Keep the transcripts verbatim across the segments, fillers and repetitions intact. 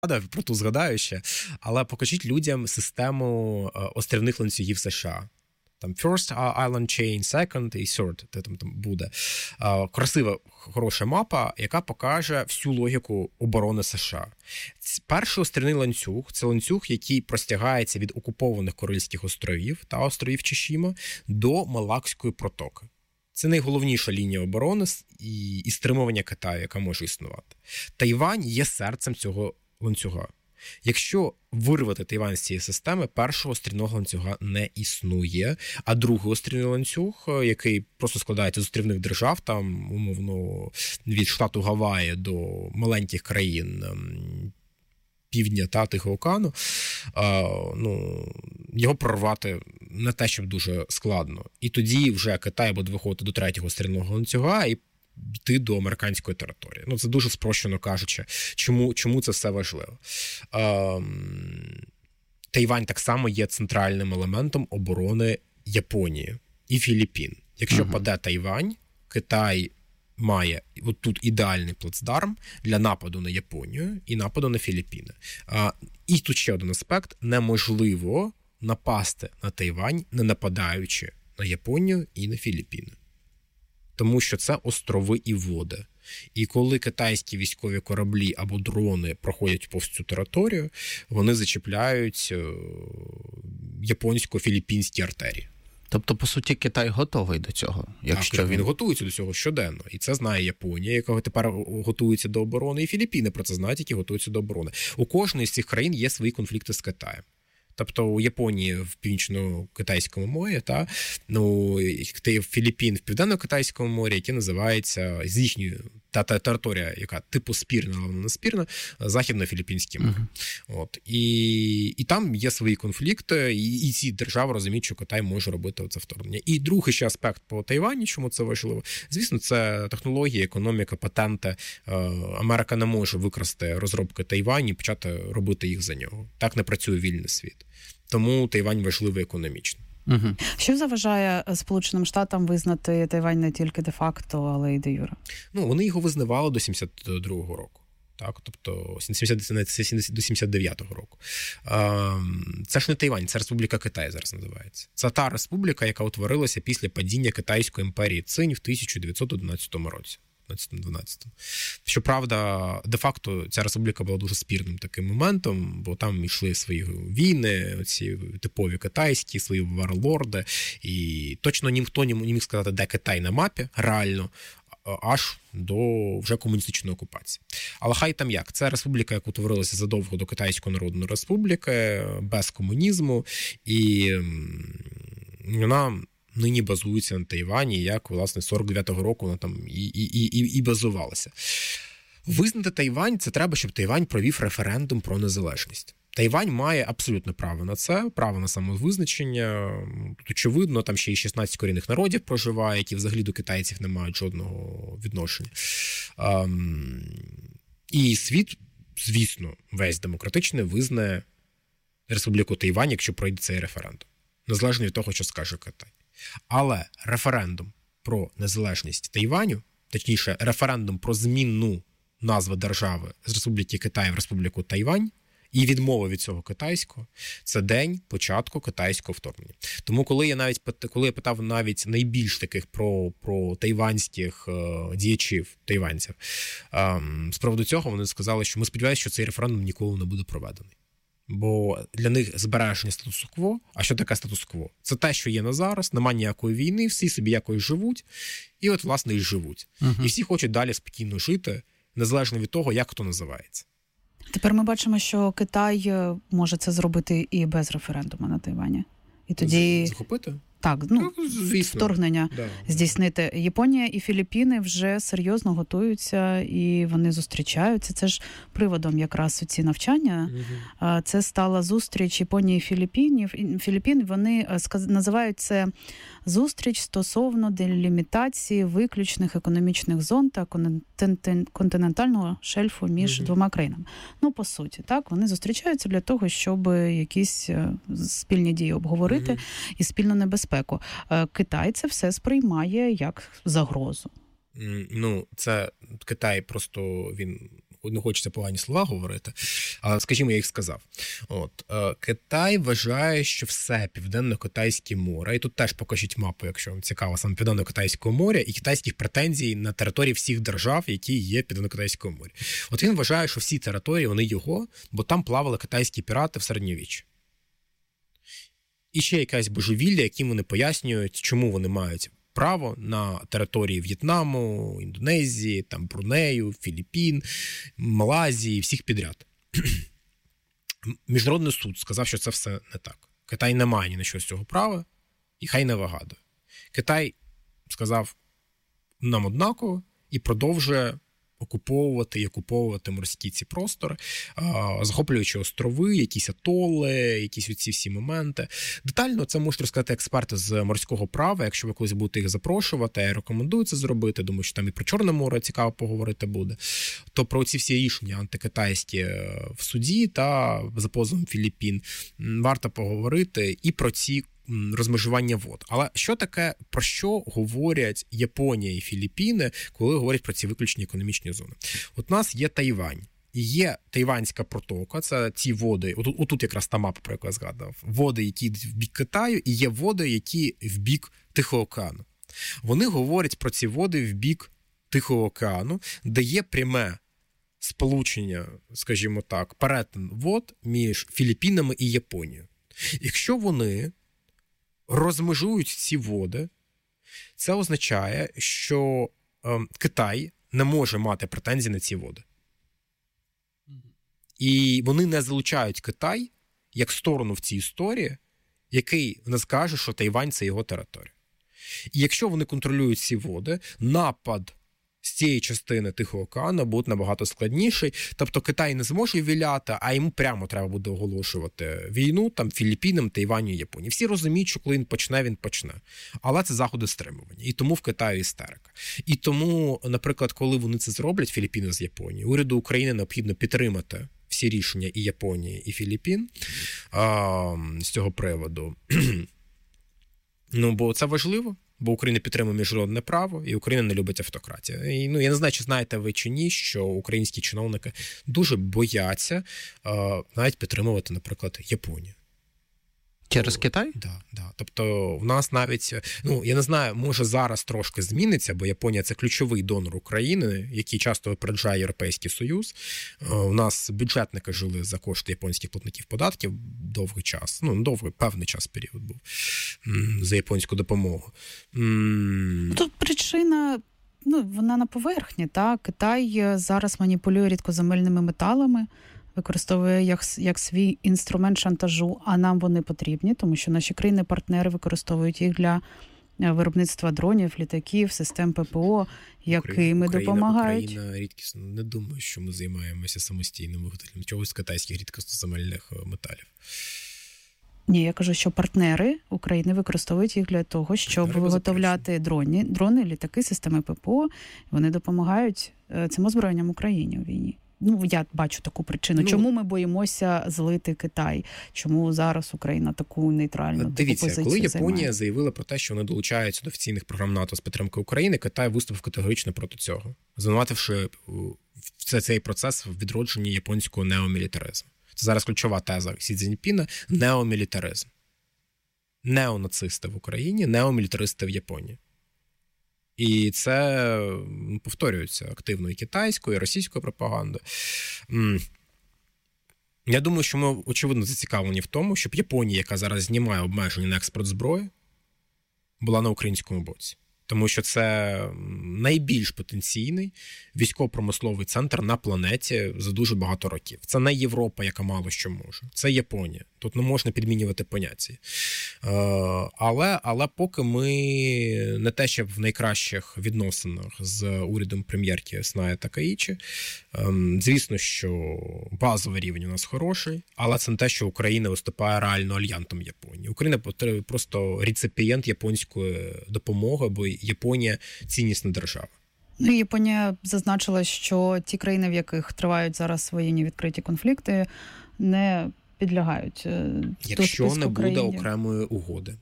про ту згадаю ще, але покажіть людям систему острівних ланцюгів США. Там first island chain, second і third, де там, там буде. Красива, хороша мапа, яка покаже всю логіку оборони США. Перший острівний ланцюг – це ланцюг, який простягається від окупованих Курильських островів та островів Чишіма до Малакської протоки. Це найголовніша лінія оборони і, і стримування Китаю, яка може існувати. Тайвань є серцем цього ланцюга. Якщо вирвати Тайвань з цієї системи, першого острівного ланцюга не існує, а другий острівний ланцюг, який просто складається з острівних держав, там, умовно, від штату Гаваї до маленьких країн півдня та Тихого океану, ну, його прорвати не те, щоб дуже складно. І тоді вже Китай буде виходити до третього острівного ланцюга і йти до американської території. Ну, це дуже спрощено кажучи, чому, чому це все важливо. Тайвань так само є центральним елементом оборони Японії і Філіппін. Якщо uh-huh. паде Тайвань, Китай має от тут ідеальний плацдарм для нападу на Японію і нападу на Філіппіни. І тут ще один аспект. Неможливо напасти на Тайвань, не нападаючи на Японію і на Філіппіни. Тому що це острови і води. І коли китайські військові кораблі або дрони проходять повз цю територію, вони зачіпляють японсько-філіппінські артерії. Тобто, по суті, Китай готовий до цього? Якщо так, він... він готується до цього щоденно. І це знає Японія, яка тепер готується до оборони, і Філіппіни про це знають, які готуються до оборони. У кожної з цих країн є свої конфлікти з Китаєм. Тобто у Японії в Північно-Китайському морі, та, ну, Філіппін в Південно-Китайському морі, які називаються з їхньої та, та територія, яка типу спірна, але не спірна, Західно-Філіппінське море. Uh-huh. От. І, і там є свої конфлікти, і, і ці держави розуміють, що Китай може робити це вторгнення. І другий ще аспект по Тайвані, чому це важливо, звісно, це технології, економіка, патенти. Америка не може викрасти розробки Тайвані і почати робити їх за нього. Так не працює вільний світ. Тому Тайвань важливий економічно. Угу. Що заважає Сполученим Штатам визнати Тайвань не тільки де-факто, але й де-юре? Ну, вони його визнавали до сімдесят другого року. Так, тобто до сімдесят дев'ятого року. Це ж не Тайвань, це Республіка Китай зараз називається. Це та республіка, яка утворилася після падіння Китайської імперії Цинь в тисяча дев'ятсот одинадцятому році. дванадцятому. Щоправда, де-факто ця республіка була дуже спірним таким моментом, бо там йшли свої війни, ці типові китайські, свої варлорди, і точно ніхто не міг сказати, де Китай на мапі, реально, аж до вже комуністичної окупації. Але хай там як. Це республіка, яка утворилася задовго до Китайської Народної Республіки, без комунізму, і вона нині базується на Тайвані, як, власне, сорок дев'ятого року вона там і, і, і, і базувалася. Визнати Тайвань – це треба, щоб Тайвань провів референдум про незалежність. Тайвань має абсолютне право на це, право на самовизначення. Тут, очевидно, там ще й шістнадцять корінних народів проживає, які взагалі до китайців не мають жодного відношення. Ем, і світ, звісно, весь демократичний визнає Республіку Тайвань, якщо пройде цей референдум. Незалежно від того, що скаже Китай. Але референдум про незалежність Тайваню, точніше, референдум про зміну назви держави з Республіки Китай в Республіку Тайвань і відмова від цього китайського, це день початку китайського вторгнення. Тому коли я навіть коли я питав навіть найбільш таких про, про тайванських е, діячів, тайванців, е, з приводу цього вони сказали, що ми сподіваємося, що цей референдум ніколи не буде проведений. Бо для них збереження статус-кво, а що таке статус-кво? Це те, що є на зараз, немає ніякої війни, всі собі якось живуть, і от, власне, і живуть. Uh-huh. І всі хочуть далі спокійно жити, незалежно від того, як хто називається. Тепер ми бачимо, що Китай може це зробити і без референдуму на Тайвані. І тоді... Захопити? Так, ну, ну вторгнення да. здійснити. Японія і Філіппіни вже серйозно готуються і вони зустрічаються. Це ж приводом якраз у ці навчання. Угу. Це стала зустріч Японії і Філіппінів. Філіппін, вони називають це зустріч стосовно делімітації виключних економічних зон та континентального шельфу між угу. двома країнами. Ну, по суті, так, вони зустрічаються для того, щоб якісь спільні дії обговорити угу. і спільну небезпеку. Китай це все сприймає як загрозу. Ну, це Китай просто, він не хочеться погані слова говорити, але, скажімо, я їх сказав. От, Китай вважає, що все Південно-Китайське море, і тут теж покажіть мапу, якщо вам цікаво, саме Південно-Китайського моря і китайських претензій на території всіх держав, які є в Південно-Китайському морі. От він вважає, що всі території, вони його, бо там плавали китайські пірати в середньовіччі. І ще якась божевілля, яким вони пояснюють, чому вони мають право на території В'єтнаму, Індонезії, там Брунею, Філіппін, Малайзії, всіх підряд. Міжнародний суд сказав, що це все не так. Китай не має ні на що з цього права, і хай не вигадує. Китай сказав нам однаково і продовжує окуповувати і окуповувати морські ці простори, захоплюючи острови, якісь атоли, якісь оці всі моменти. Детально це можуть розказати експерти з морського права, якщо ви колись будете їх запрошувати, я рекомендую це зробити, думаю, що там і про Чорне море цікаво поговорити буде. То про ці всі рішення антикитайські в суді та за позовом Філіппін варто поговорити і про ці розмежування вод. Але що таке, про що говорять Японія і Філіппіни, коли говорять про ці виключні економічні зони? От у нас є Тайвань. І є Тайванська протока, це ті води, отут, отут якраз та мапа, про яку я згадав, води, які йдуть в бік Китаю, і є води, які в бік Тихого океану. Вони говорять про ці води в бік Тихого океану, де є пряме сполучення, скажімо так, перетин вод між Філіппінами і Японією. Якщо вони розмежують ці води, це означає, що е, Китай не може мати претензій на ці води. І вони не залучають Китай як сторону в цій історії, який не скаже, що Тайвань – це його територія. І якщо вони контролюють ці води, напад з цієї частини Тихого океану буде набагато складніший. Тобто Китай не зможе віляти, а йому прямо треба буде оголошувати війну там Філіппінам, Тайваню і Японії. Всі розуміють, що коли він почне, він почне. Але це заходи стримування. І тому в Китаї істерика. І тому, наприклад, коли вони це зроблять, Філіппіни з Японією, уряду України необхідно підтримати всі рішення і Японії, і Філіппін а, з цього приводу. Ну, бо це важливо. Бо Україна підтримує міжнародне право, і Україна не любить автократію. І, ну, я не знаю, чи знаєте ви чи ні, що українські чиновники дуже бояться е, навіть підтримувати, наприклад, Японію. Через Китай? Да, да. Тобто в нас навіть, ну, я не знаю, може зараз трошки зміниться, бо Японія – це ключовий донор України, який часто випереджає Європейський Союз. У нас бюджетники жили за кошти японських платників податків довгий час, ну, довгий, певний час період був за японську допомогу. Тут причина, ну, вона на поверхні, так? Китай зараз маніпулює рідкоземельними металами, використовує як, як свій інструмент шантажу, а нам вони потрібні, тому що наші країни-партнери використовують їх для виробництва дронів, літаків, систем ППО, якими Україна, допомагають. Україна рідкісно. Не думаю, що ми займаємося самостійним виготовленням чогось з китайських рідкісноземельних металів. Ні, я кажу, що партнери України використовують їх для того, щоб партнери виготовляти дрони, дрони, літаки, системи ППО. Вони допомагають цим озброєнням Україні у війні. Ну, я бачу таку причину. Ну, чому ми боїмося злити Китай? Чому зараз Україна таку нейтральну дивіться, позицію коли Японія займає? заявила про те, що вони долучаються до офіційних програм НАТО з підтримки України, Китай виступив категорично проти цього, звинувативши в цей процес в відродженні японського неомілітаризму. Це зараз ключова теза Сі Цзіньпіна – неомілітаризм. Неонацисти в Україні, неомілітаристи в Японії. І це повторюється активно і китайською, і російською пропагандою. Я думаю, що ми, очевидно, зацікавлені в тому, щоб Японія, яка зараз знімає обмеження на експорт зброї, була на українському боці. Тому що це найбільш потенційний військово-промисловий центр на планеті за дуже багато років. Це не Європа, яка мало що може. Це Японія. Тут не можна підмінювати поняття. Але, але поки ми не те, що в найкращих відносинах з урядом прем'єрки Сная Такаїчі. Звісно, що базовий рівень у нас хороший, але це не те, що Україна виступає реально альянтом Японії. Україна просто реципієнт японської допомоги, бо Японія – ціннісна держава. Ну, Японія зазначила, що ті країни, в яких тривають зараз воєнні відкриті конфлікти, не підлягають Якщо не буде окремої угоди.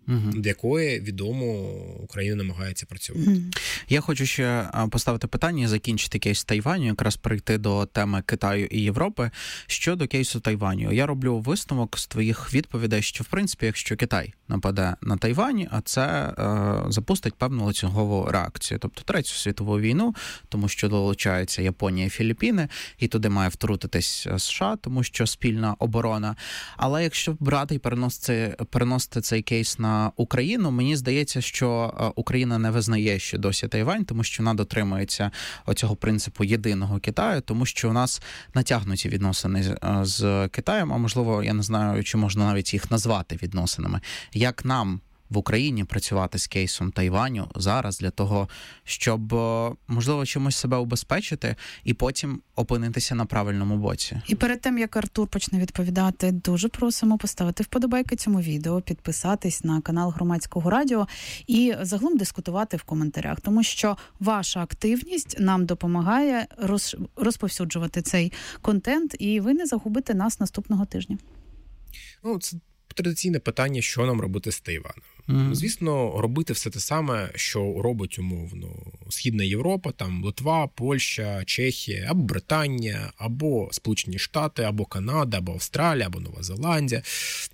угу. над якої, відомо, Україна намагається працювати. Угу. Я хочу ще поставити питання і закінчити кейс Тайваню, якраз перейти до теми Китаю і Європи. Щодо кейсу Тайваню, я роблю висновок з твоїх відповідей, що, в принципі, якщо Китай нападе на Тайвань, а це е, запустить певну ланцюгову реакцію, тобто Третю світову війну, тому що долучаються Японія і Філіппіни, і туди має втрутитись США, тому що спільна оборона. Але якщо брати і переносити, переносити цей кейс на Україну, мені здається, що Україна не визнає ще досі Тайвань, тому що вона дотримується оцього принципу єдиного Китаю, тому що у нас натягнуті відносини з Китаєм, а можливо, я не знаю, чи можна навіть їх назвати відносинами. Як нам в Україні працювати з кейсом Тайваню зараз для того, щоб, можливо, чимось себе убезпечити і потім опинитися на правильному боці? І перед тим, як Артур почне відповідати, дуже просимо поставити вподобайки цьому відео, підписатись на канал Громадського радіо і загалом дискутувати в коментарях, тому що ваша активність нам допомагає роз... розповсюджувати цей контент, і ви не загубите нас наступного тижня. Ну, це традиційне питання, що нам робити з Тайваном. Mm. Звісно, робити все те саме, що робить, умовно, Східна Європа, там Литва, Польща, Чехія, або Британія, або Сполучені Штати, або Канада, або Австралія, або Нова Зеландія,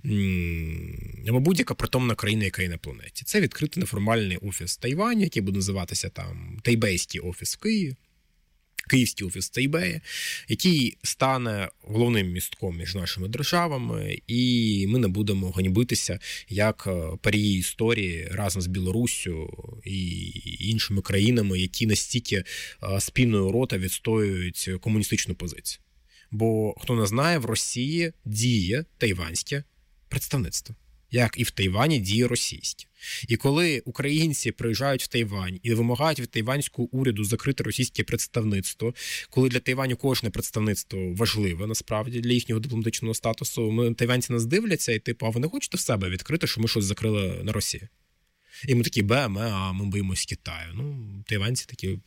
або будь-яка притомна країна, яка є на планеті. Це відкрити неформальний офіс Тайваню, який буде називатися там Тайбейський офіс в Києві, Київський офіс Тайбея, який стане головним містком між нашими державами, і ми не будемо ганьбитися як парії історії разом з Білоруссю і іншими країнами, які настільки спільною рота відстоюють комуністичну позицію. Бо, хто не знає, в Росії діє тайванське представництво, як і в Тайвані діє російське. І коли українці приїжджають в Тайвань і вимагають від тайванського уряду закрити російське представництво, коли для Тайваню кожне представництво важливе, насправді, для їхнього дипломатичного статусу, ми, тайванці нас дивляться і типу, а ви не хочете в себе відкрити, що ми щось закрили на Росії? І ми такі, бе, ме, а ми боїмось Китаю. Ну, тайванці такі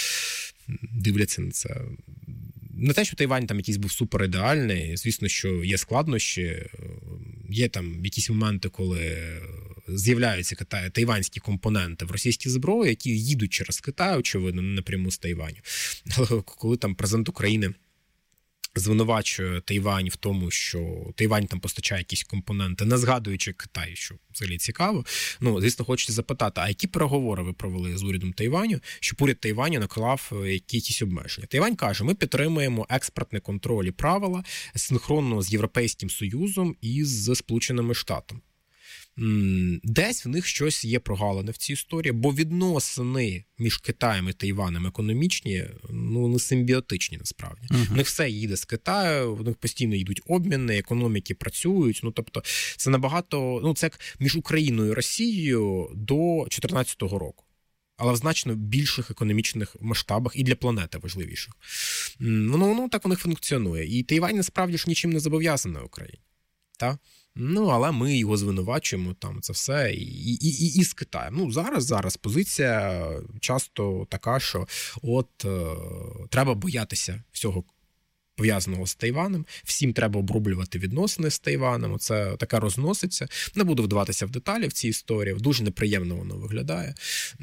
дивляться на це. Не те, що Тайвань там якийсь був суперідеальний, звісно, що є складнощі, є там якісь моменти, коли з'являються Китай, тайванські компоненти в російській зброї, які їдуть через Китай, очевидно, не напряму з Тайваню. Але коли там президент України звинувачує Тайвань в тому, що Тайвань там постачає якісь компоненти, не згадуючи Китай, що взагалі цікаво. Ну, звісно, хочеться запитати, а які переговори ви провели з урядом Тайваню, щоб уряд Тайваню наклав якісь обмеження? Тайвань каже, ми підтримуємо експортний контроль і правила синхронно з Європейським Союзом і з Сполученими Штатами. Десь в них щось є прогалини в цій історії, бо відносини між Китаєм і Тайванем економічні, ну, не симбіотичні насправді. Uh-huh. В них все їде з Китаю, в них постійно йдуть обміни, економіки працюють, ну, тобто це набагато, ну, це як між Україною і Росією до чотирнадцятого року. Але в значно більших економічних масштабах і для планети важливіших. Ну, ну, так у них функціонує. І Тайвань насправді ж нічим не зобов'язаний Україні. Так? Ну, але ми його звинувачуємо, там, це все, і, і, і, і з Китаєм. Ну, зараз, зараз позиція часто така, що от е, треба боятися всього пов'язаного з Тайванем, всім треба обрублювати відносини з Тайванем, це таке розноситься. Не буду вдаватися в деталі в цій історії, дуже неприємно воно виглядає.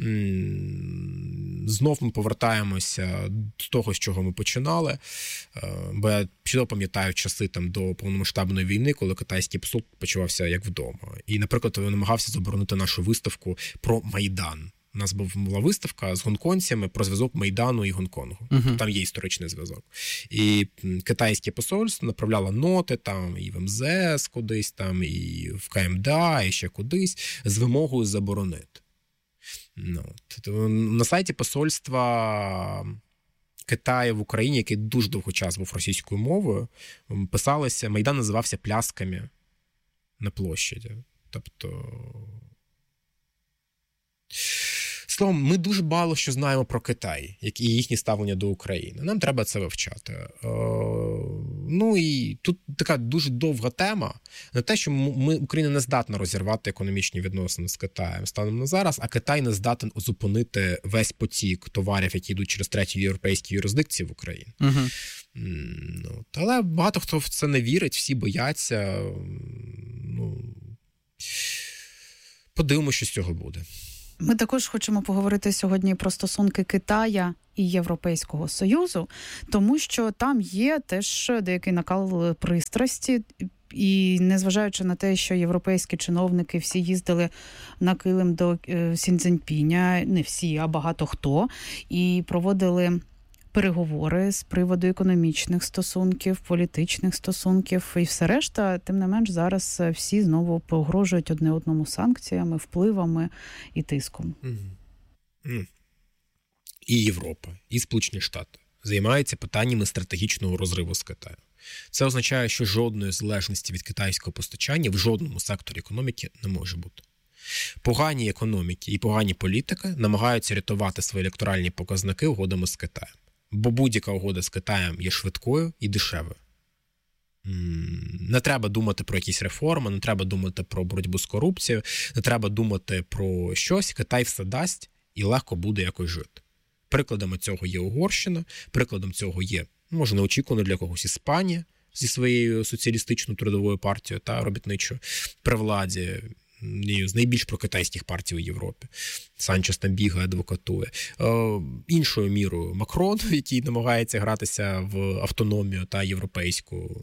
Знов ми повертаємося до того, з чого ми починали, бо я чудово пам'ятаю часи там до повномасштабної війни, коли китайський посол почувався як вдома. І, наприклад, він намагався заборонити нашу виставку про Майдан. У нас була виставка з гонконцями про зв'язок Майдану і Гонконгу. Uh-huh. Там є історичний зв'язок. І китайське посольство направляло ноти там і в ем зе ес кудись, там, і в ка ем де а, і ще кудись, з вимогою заборонити. Ну, на сайті посольства Китаю в Україні, який дуже довго час був російською мовою, писалося, Майдан називався плясками на площаді. Тобто... Словом, ми дуже мало що знаємо про Китай, як і їхнє ставлення до України. Нам треба це вивчати. Е, ну і тут така дуже довга тема. Не те, що ми, Україна не здатна розірвати економічні відносини з Китаєм станом на зараз, а Китай не здатен зупинити весь потік товарів, які йдуть через треті європейські юрисдикції в Україну. Угу. Ну, але багато хто в це не вірить, всі бояться. Ну... Подивимося, що з цього буде. Ми також хочемо поговорити сьогодні про стосунки Китая і Європейського Союзу, тому що там є теж деякий накал пристрасті. І незважаючи на те, що європейські чиновники всі їздили на килим до Сі Цзіньпіня, не всі, а багато хто, і проводили переговори з приводу економічних стосунків, політичних стосунків і все решта, тим не менш зараз всі знову погрожують одне одному санкціями, впливами і тиском. Mm-hmm. І Європа, і Сполучені Штати займаються питаннями стратегічного розриву з Китаєм. Це означає, що жодної залежності від китайського постачання в жодному секторі економіки не може бути. Погані економіки і погані політики намагаються рятувати свої електоральні показники угодами з Китаєм. Бо будь-яка угода з Китаєм є швидкою і дешевою. Не треба думати про якісь реформи, не треба думати про боротьбу з корупцією, не треба думати про щось. Китай все дасть і легко буде якось жити. Прикладами цього є Угорщина, прикладом цього є, може, неочікувано для когось, Іспанія зі своєю соціалістичною трудовою партією та робітничою при владі, з найбільш прокитайських партій у Європі. Санчес там бігає, адвокатує. Е, іншою мірою Макрон, який намагається гратися в автономію та європейську,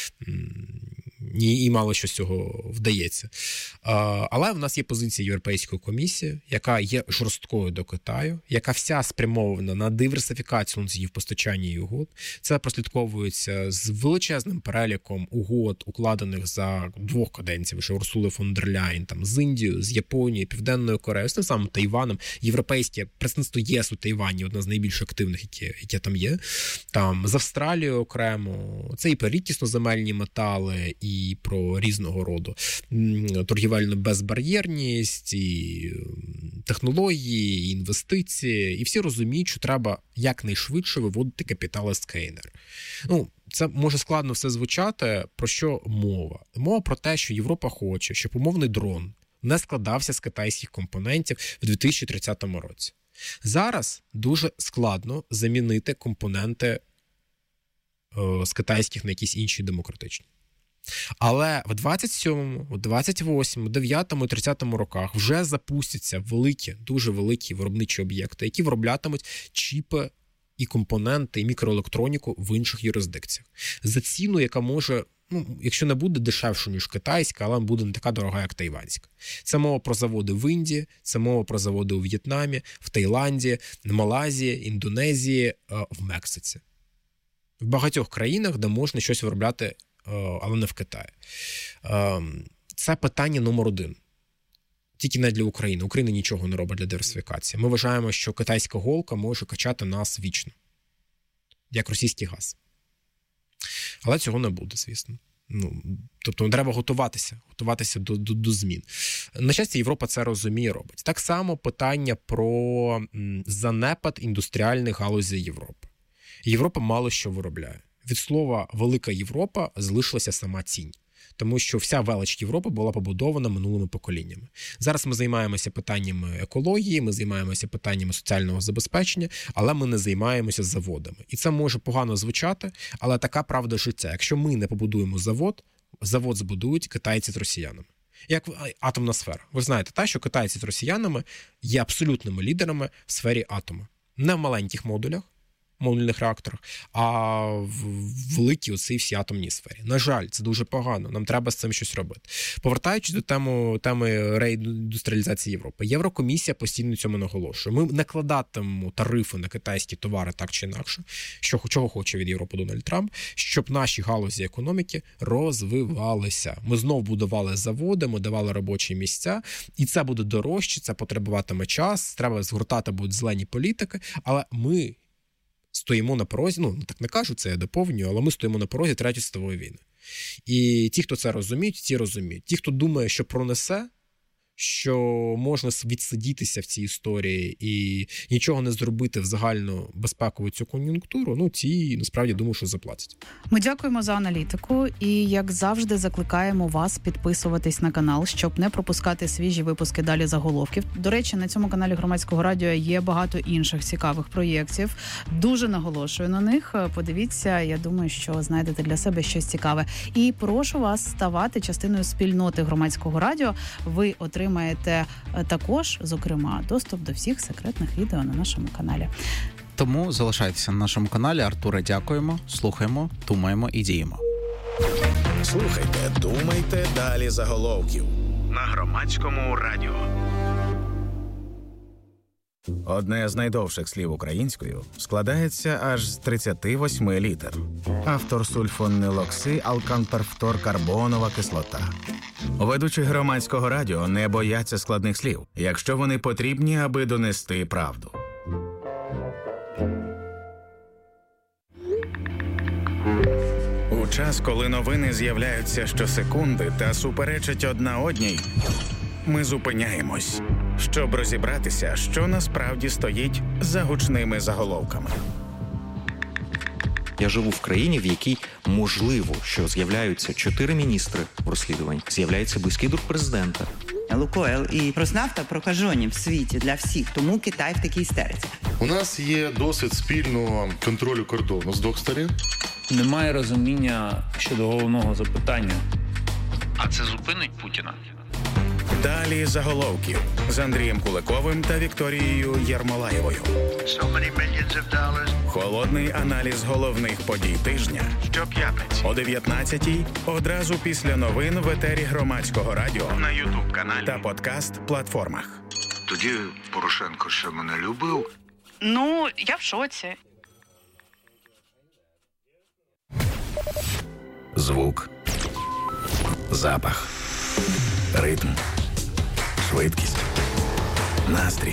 і, і мало що з цього вдається. Е, але в нас є позиція Європейської комісії, яка є жорсткою до Китаю, яка вся спрямована на диверсифікацію носіїв постачання і угод. Це прослідковується з величезним переліком угод, укладених за двох каденцій, вже Урсули фон дер Ляєн, там, з Індією, з Японією, Південною Кореєю, з тим самим Тайваном. Європейське представництво ЄС у Тайвані одне з найбільш активних, яке, яке там є. Там, з Австралією окремо. Це і про рідкісноземельні метали, і про різного роду торгівельну безбар'єрність, і технології, і інвестиції. І всі розуміють, що треба якнайшвидше виводити капітали з КНР. Ну, це може складно все звучати, про що мова. Мова про те, що Європа хоче, щоб умовний дрон не складався з китайських компонентів в дві тисячі тридцятому році. Зараз дуже складно замінити компоненти е, з китайських на якісь інші демократичні. Але в двадцять сьомому, в двадцять восьмому, дев'ятому і тридцятому роках вже запустяться великі, дуже великі виробничі об'єкти, які вироблятимуть чіпи і компоненти, і мікроелектроніку в інших юрисдикціях. За ціну, яка може, ну, якщо не буде дешевше, ніж китайська, але буде не така дорога, як тайванська. Це мова про заводи в Індії, це мова про заводи у В'єтнамі, в Таїланді, в Малайзії, Індонезії, в Мексиці. В багатьох країнах, де можна щось виробляти, але не в Китаї. Це питання номер один. Тільки не для України. Україна нічого не робить для диверсифікації. Ми вважаємо, що китайська голка може качати нас вічно. Як російський газ. Але цього не буде, звісно. Ну, тобто треба готуватися. Готуватися до, до, до змін. На щастя, Європа це розуміє, робить. Так само питання про занепад індустріальних галузей Європи. Європа мало що виробляє. Від слова «велика Європа» залишилася сама тінь. Тому що вся велич Європи була побудована минулими поколіннями. Зараз ми займаємося питаннями екології, ми займаємося питаннями соціального забезпечення, але ми не займаємося заводами. І це може погано звучати, але така правда життя. Якщо ми не побудуємо завод, завод збудують китайці з росіянами. Як атомна сфера. Ви знаєте, та, що китайці з росіянами є абсолютними лідерами в сфері атому. Не в маленьких модулях, модульних реакторах, а в великій оцій всій атомній сфері. На жаль, це дуже погано. Нам треба з цим щось робити. Повертаючись до теми, теми реіндустріалізації Європи. Єврокомісія постійно цьому наголошує. Ми накладатимемо тарифи на китайські товари так чи інакше, що, чого хоче від Європи Дональд Трамп, щоб наші галузі економіки розвивалися. Ми знов будували заводи, ми давали робочі місця, і це буде дорожче, це потребуватиме час, треба згортати будуть зелені політики, але ми стоїмо на порозі, ну, так не кажу, це я доповнюю, але ми стоїмо на порозі Третьої світової війни. І ті, хто це розуміють, ті розуміють. Ті, хто думає, що пронесе, що можна відсидітися в цій історії і нічого не зробити в загальну безпекову цю кон'юнктуру, ну, ті, насправді, думаю, що заплатять. Ми дякуємо за аналітику і, як завжди, закликаємо вас підписуватись на канал, щоб не пропускати свіжі випуски «Далі заголовків». До речі, на цьому каналі Громадського радіо є багато інших цікавих проєктів. Дуже наголошую на них. Подивіться, я думаю, що знайдете для себе щось цікаве. І прошу вас ставати частиною спільноти Громадського радіо. Ви отримаєте отримаєте також, зокрема, доступ до всіх секретних відео на нашому каналі. Тому залишайтеся на нашому каналі. Артуре, дякуємо, слухаємо, думаємо і діємо. Слухайте, думайте, далі заголовків на Громадському радіо. Одне з найдовших слів українською складається аж з тридцяти восьми літер. Автор сульфонилокси алканперфторкарбонова кислота. Ведучі Громадського радіо не бояться складних слів, якщо вони потрібні, аби донести правду. У час, коли новини з'являються щосекунди та суперечать одна одній, ми зупиняємось, щоб розібратися, що насправді стоїть за гучними заголовками. Я живу в країні, в якій можливо, що з'являються чотири міністри в розслідуванні, з'являється близький друг президента. Лукойл і Роснафта прокажені в світі для всіх, тому Китай в такій істериці. У нас є досвід спільного контролю кордону з двох сторін. Немає розуміння щодо головного запитання. А це зупинить Путіна? Далі заголовків з Андрієм Куликовим та Вікторією Єрмолаєвою. So холодний аналіз головних подій тижня. Щоп'ятниці о дев'ятнадцятій одразу після новин в етері Громадського радіо на Ютуб-каналі та подкаст-платформах. Тоді Порошенко ще мене любив. Ну, я в шоці. Звук, запах, ритм, швидкість, настрій,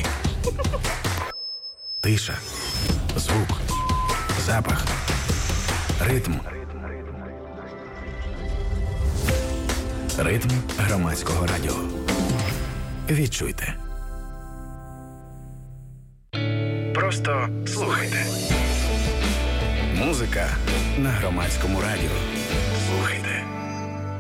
тиша, звук, запах, ритм. Ритм Громадського радіо. Відчуйте. Просто слухайте. Музика на Громадському радіо. Слухайте.